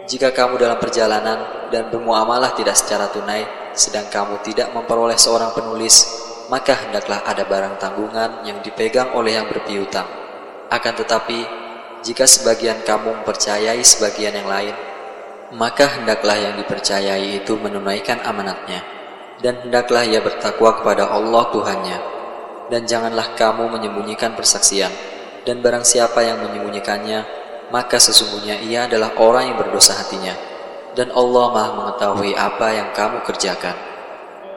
Jika kamu dalam perjalanan dan bermuamalah tidak secara tunai, sedang kamu tidak memperoleh seorang penulis, maka hendaklah ada barang tanggungan yang dipegang oleh yang berpiutang. Akan tetapi, jika sebagian kamu mempercayai sebagian yang lain, maka hendaklah yang dipercayai itu menunaikan amanatnya, dan hendaklah ia bertakwa kepada Allah Tuhannya. Dan janganlah kamu menyembunyikan persaksian, dan barang siapa yang menyembunyikannya, maka sesungguhnya ia adalah orang yang berdosa hatinya, dan Allah Maha mengetahui apa yang kamu kerjakan.